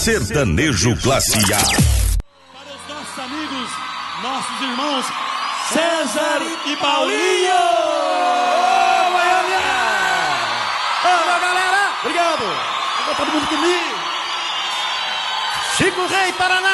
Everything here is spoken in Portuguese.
Sertanejo Classe A. Para os nossos amigos, nossos irmãos, César e Paulinho! Ô, Goiânia! Ô, galera! Obrigado! Todo mundo comigo! Chico Rei, Paraná!